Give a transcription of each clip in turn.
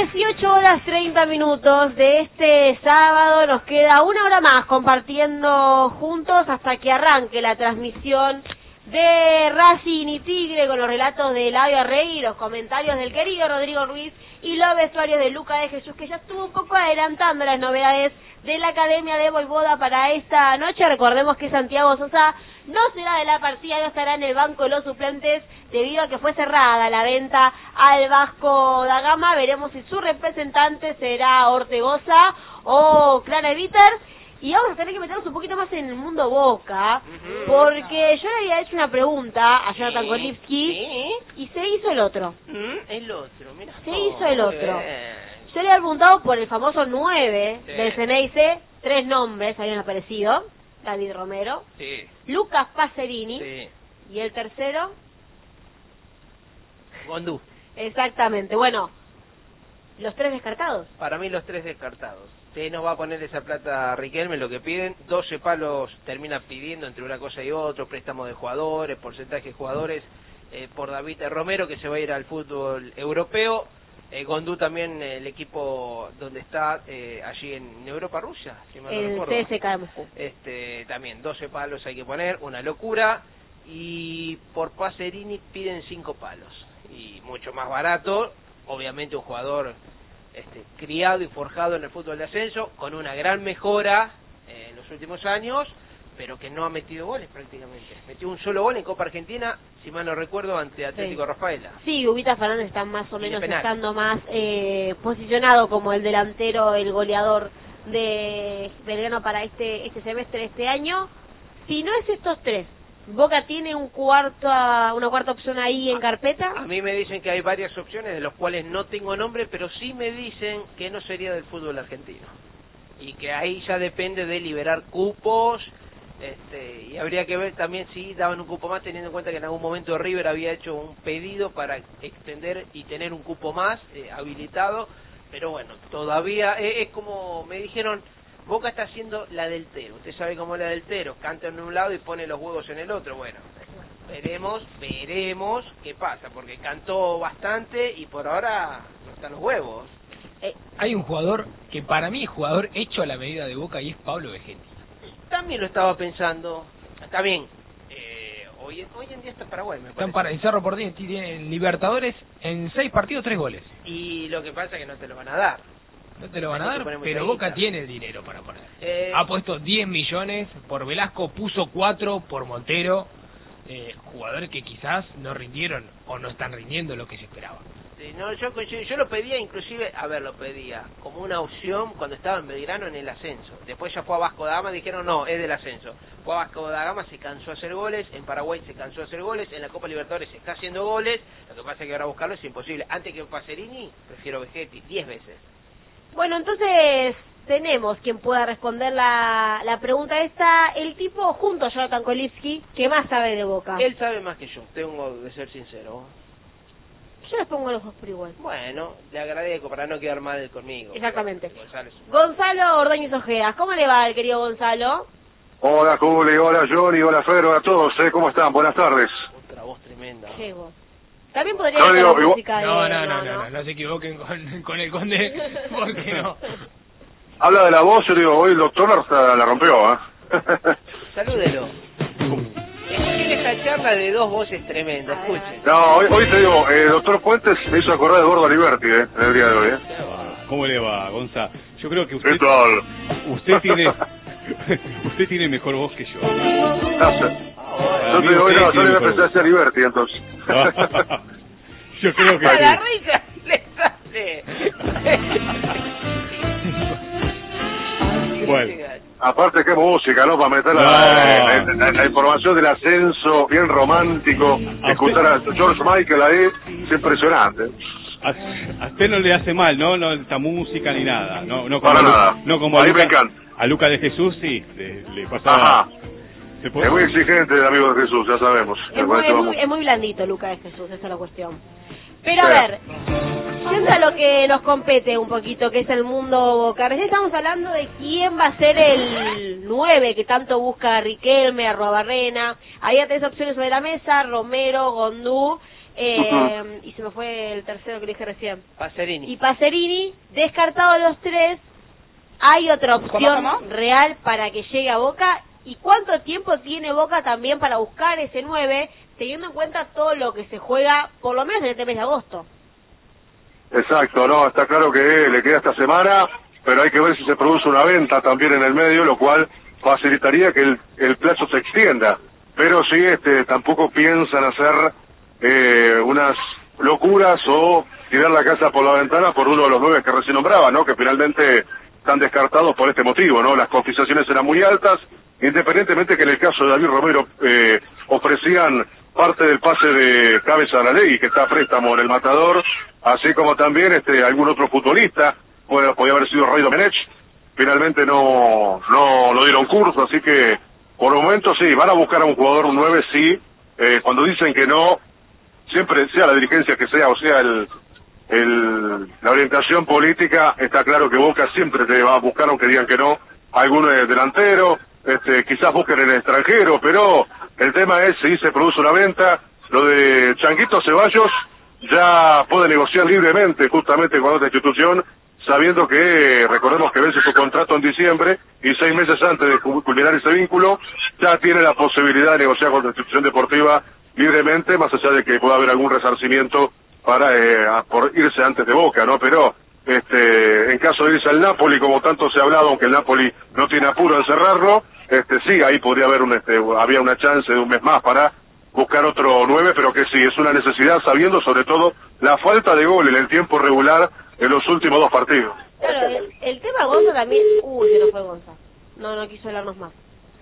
18 horas 30 minutos de este sábado. Nos queda una hora más compartiendo juntos hasta que arranque la transmisión de Racing y Tigre con los relatos de Eladio Rey y los comentarios del querido Rodrigo Ruiz y los vestuarios de Luca de Jesús, que ya estuvo un poco adelantando las novedades de la Academia de Voivoda para esta noche. Recordemos que Santiago Sosa no será de la partida, no estará en el banco de los suplentes debido a que fue cerrada la venta al Vasco da Gama. Veremos si su representante será Ortegoza o Clara Eviter. Y vamos a tener que meternos un poquito más en el mundo Boca, porque yo le había hecho una pregunta a Jonathan Kolivsky y se hizo el otro. El otro, mira. Se hizo el otro. Yo le había preguntado por el famoso 9 del Ceneice, 3 nombres habían aparecido: David Romero, Lucas Pacerini y el tercero, Gondú. Exactamente. Bueno, los 3 descartados. Para mí los 3 descartados. Se nos va a poner esa plata Riquelme, lo que piden. 12 palos termina pidiendo entre una cosa y otra, préstamos de jugadores, porcentaje de jugadores, por David Romero, que se va a ir al fútbol europeo. Gondú también, el equipo donde está, allí en Europa, Rusia, si mal no recuerdo. El CSKA de Moscú. También 12 palos hay que poner, una locura. Y por Pacerini piden 5 palos. Y mucho más barato, obviamente un jugador criado y forjado en el fútbol de ascenso, con una gran mejora en los últimos años, pero que no ha metido goles prácticamente. Metió un solo gol en Copa Argentina, si mal no recuerdo, ante Atlético Rafaela. Sí, Ubita Fernández está más o menos estando más posicionado como el delantero, el goleador de Belgrano para este semestre, este año. Si no es estos 3, ¿Boca tiene una cuarta opción ahí en carpeta? A mí me dicen que hay varias opciones, de los cuales no tengo nombre, pero sí me dicen que no sería del fútbol argentino. Y que ahí ya depende de liberar cupos, y habría que ver también si daban un cupo más, teniendo en cuenta que en algún momento River había hecho un pedido para extender y tener un cupo más habilitado. Pero bueno, todavía es como me dijeron, Boca está haciendo la del Tero. Usted sabe cómo es la del Tero, canta en un lado y pone los huevos en el otro. Bueno, veremos qué pasa, porque cantó bastante y por ahora no están los huevos. Hay un jugador que para mí es jugador hecho a la medida de Boca y es Pablo Vegetti. También lo estaba pensando. Está bien, hoy en día está en Paraguay, me parece. Están en Cerro Porteño, tienen Libertadores en 6 partidos, 3 goles. Y lo que pasa es que no te lo van a dar. No te lo van a dar, pero Boca tiene el dinero para poner. Ha puesto 10 millones por Velasco, puso 4 por Montero, jugadores que quizás no rindieron o no están rindiendo lo que se esperaba. No, yo lo pedía, inclusive, lo pedía como una opción cuando estaba en Belgrano en el ascenso. Después ya fue a Vasco da Gama, dijeron no, es del ascenso. Fue a Vasco da Gama, se cansó de hacer goles, en Paraguay se cansó de hacer goles, en la Copa Libertadores se está haciendo goles, lo que pasa es que ahora buscarlo es imposible. Antes que Pacerini, prefiero Vegetti 10 veces. Bueno, entonces tenemos quien pueda responder la pregunta esta, el tipo junto a Jonathan Kolivsky, que más sabe de Boca. Él sabe más que yo, tengo de ser sincero. Yo les pongo los dos por igual. Bueno, le agradezco para no quedar mal conmigo. Exactamente. Gonzalo Ordóñez Ojeda, ¿cómo le va el querido Gonzalo? Hola Juli, hola Johnny, hola Fero, a todos, ¿cómo están? Buenas tardes. Otra voz tremenda. Qué voz. También podría ser la música de... No se equivoquen con el conde, porque no. Habla de la voz, yo digo, hoy el doctor hasta la rompió, Salúdelo. Escuchen esta charla de 2 voces tremendas, escuchen. No, hoy te digo, doctor Puentes me hizo acordar de Gordo Aliberti, en el día de hoy, ¿Cómo le va, Gonza? Yo creo que usted... ¿Qué tal? Usted tiene mejor voz que yo. Yo te digo, yo le voy a empezar a hacer Liberty, entonces. Yo creo que... A la risa le sale. Bueno. Aparte, qué música, ¿no? Para meter la información del ascenso, bien romántico, escuchar a George Michael ahí, es impresionante. A usted no le hace mal, ¿no? Esta música ni nada. No como para nada. No como a mí me encanta. A Luca de Jesús sí, le pasaba... Es muy exigente el amigo de Jesús, ya sabemos. Es muy blandito Luca de Jesús, esa es la cuestión. Pero a ver, yendo a lo que nos compete un poquito, que es el mundo Boca. Recién estamos hablando de quién va a ser el 9 que tanto busca Riquelme, Arruabarrena. Había 3 opciones sobre la mesa: Romero, Gondú y se me fue el tercero que dije recién. Pacerini. Y Pacerini, descartado los tres, hay otra opción real para que llegue a Boca. ¿Y cuánto tiempo tiene Boca también para buscar ese 9, teniendo en cuenta todo lo que se juega, por lo menos en este mes de agosto? Exacto, no, está claro que le queda esta semana, pero hay que ver si se produce una venta también en el medio, lo cual facilitaría que el plazo se extienda. Pero sí, tampoco piensan hacer unas locuras o tirar la casa por la ventana por uno de los 9 que recién nombraba, ¿no? Que finalmente están descartados por este motivo, ¿no? Las cotizaciones eran muy altas, independientemente que en el caso de David Romero ofrecían parte del pase de Cabeza a la Ley, que está a préstamo en el Matador, así como también algún otro futbolista, podía haber sido Ray Domenech, finalmente no lo dieron curso, así que por el momento sí, van a buscar a un jugador, un 9, sí, cuando dicen que no, siempre sea la dirigencia que sea, o sea la orientación política, está claro que Boca siempre te va a buscar, aunque digan que no, algún delantero, quizás busquen en el extranjero, pero el tema es si se produce una venta. Lo de Changuito Ceballos ya puede negociar libremente justamente con otra institución, sabiendo que, recordemos que vence su contrato en diciembre y 6 meses antes de culminar ese vínculo, ya tiene la posibilidad de negociar con la institución deportiva libremente, más allá de que pueda haber algún resarcimiento para por irse antes de Boca, ¿no? Pero en caso de irse al Napoli, como tanto se ha hablado, aunque el Napoli no tiene apuro en cerrarlo, sí, ahí podría haber había una chance de un mes más para buscar otro 9, pero que sí, es una necesidad, sabiendo sobre todo la falta de gol en el tiempo regular en los últimos 2 partidos. Claro, el tema Gonza también... se nos fue Gonza. No quiso hablarnos más.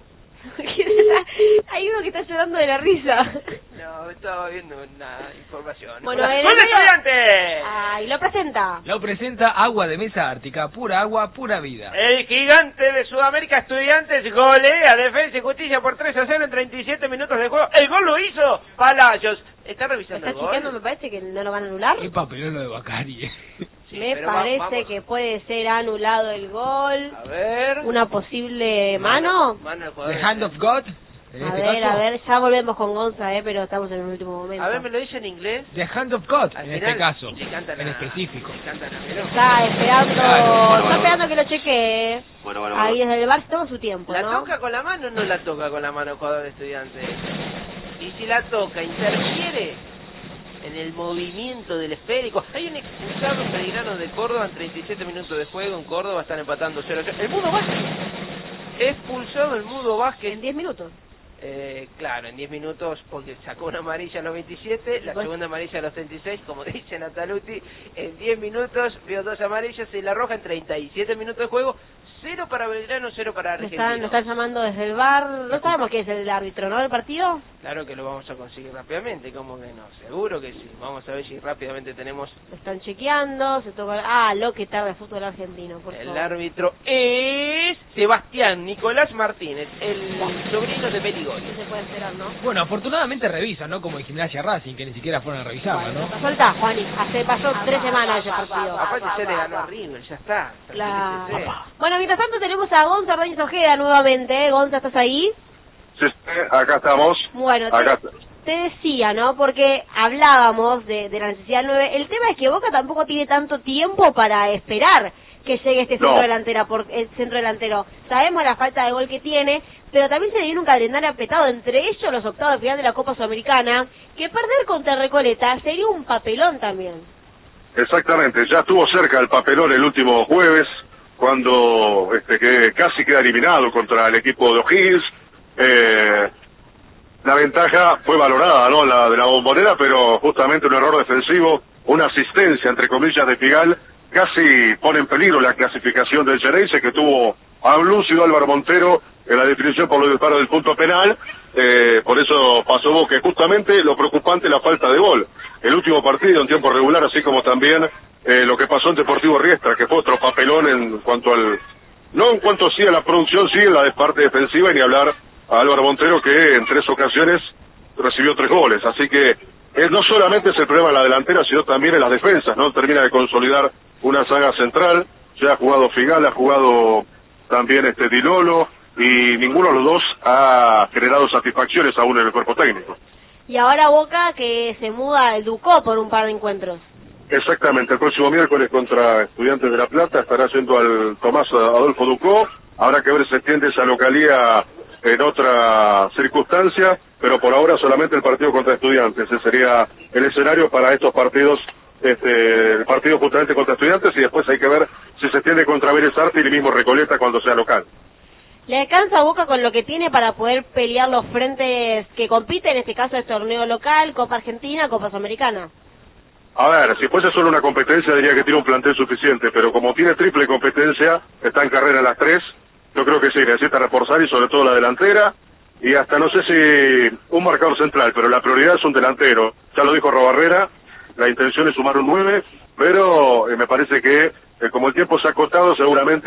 Hay uno que está llorando de la risa. No, estaba viendo una información. Bueno, ¡Gol de Estudiantes! Ay, lo presenta. Lo presenta Agua de Mesa Ártica, pura agua, pura vida. El gigante de Sudamérica, Estudiantes, golea Defensa y Justicia por 3-0 en 37 minutos de juego. El gol lo hizo Palacios. ¿Está revisando el gol? ¿Está chequeando? Me parece que no lo van a anular. Qué papelón lo de Bacari. Sí, me parece que puede ser anulado el gol. A ver. Una posible mano. The Hand of God. A ver, ya volvemos con Gonza, pero estamos en el último momento. A ver, ¿me lo dice en inglés? The Hand of God, al en final, este caso, en específico. Está esperando que lo chequee. Bueno. Ahí desde el bar se toma su tiempo, ¿La ¿no? toca con la mano o no la toca con la mano el jugador de Estudiantes? Y si la toca, interfiere en el movimiento del esférico. Hay un expulsado Belgrano de Córdoba en 37 minutos de juego. En Córdoba están empatando 0-0. El Mudo Vázquez. Expulsado el Mudo Vázquez. En 10 minutos. Claro, en 10 minutos, porque sacó una amarilla a los 27, la segunda amarilla a los 36, como dice Nataluti. En 10 minutos vio 2 amarillas y la roja en 37 minutos de juego. 0 para Belgrano, 0 para Argentina. Nos están llamando desde el bar. No sabemos quién es el árbitro, ¿no? ¿Del partido? Claro que lo vamos a conseguir rápidamente. ¿Cómo que no? Seguro que sí. Vamos a ver si rápidamente tenemos... Lo están chequeando. Se toca... lo que tarda el fútbol argentino, por favor. El árbitro es Sebastián Nicolás Martínez, el sobrino de Perigoni. ¿Qué se puede esperar, no? Bueno, afortunadamente revisan, ¿no? Como en Gimnasia Racing, que ni siquiera fueron a revisarla, ¿no? Soltá, Juani. Pasó 3 semanas ese partido. Aparte se le ganó a River, ya está. Bueno, mientras tanto tenemos a Gonza Ordóñez Ojeda nuevamente. Gonza, ¿estás ahí? Sí, acá estamos. Bueno, te decía, ¿no? Porque hablábamos de la necesidad del 9. El tema es que Boca tampoco tiene tanto tiempo para esperar que llegue este centro delantero. Sabemos la falta de gol que tiene, pero también se viene un calendario apretado, entre ellos los octavos de final de la Copa Sudamericana, que perder contra Recoleta sería un papelón también. Exactamente, ya estuvo cerca el papelón el último jueves, cuando que casi queda eliminado contra el equipo de O'Higgins. La ventaja fue valorada, ¿no? La de la Bombonera, pero justamente un error defensivo, una asistencia, entre comillas, de Figal, casi pone en peligro la clasificación del Xereyce, que tuvo a un lúcido Álvaro Montero en la definición por los disparos del punto penal. Por eso pasó Boca. Justamente lo preocupante es la falta de gol. El último partido en tiempo regular, así como también lo que pasó en Deportivo Riestra, que fue otro papelón en cuanto al... No en cuanto sí a la producción, sí en la parte defensiva, y ni hablar a Álvaro Montero, que en 3 ocasiones recibió 3 goles. Así que no solamente es el problema en la delantera, sino también en las defensas, ¿no? Termina de consolidar una saga central. Ya ha jugado Figal, ha jugado también Di Lolo, y ninguno de los dos ha generado satisfacciones aún en el cuerpo técnico. Y ahora Boca que se muda al Ducó por un par de encuentros. Exactamente, el próximo miércoles contra Estudiantes de La Plata estará yendo al Tomás Adolfo Ducó. Habrá que ver si se extiende esa localía en otra circunstancia, pero por ahora solamente el partido contra Estudiantes. Ese sería el escenario para estos partidos, el partido justamente contra Estudiantes, y después hay que ver si se extiende contra Vélez Sarsfield y mismo Recoleta cuando sea local. ¿Le alcanza a Boca con lo que tiene para poder pelear los frentes que compiten? En este caso es torneo local, Copa Argentina, Copa Sudamericana. A ver, si fuese solo una competencia diría que tiene un plantel suficiente, pero como tiene triple competencia, está en carrera en las tres, yo creo que sí, necesita reforzar y sobre todo la delantera, y hasta no sé si un marcador central, pero la prioridad es un delantero. Ya lo dijo Robarrera, la intención es sumar un 9, pero me parece que como el tiempo se ha acotado seguramente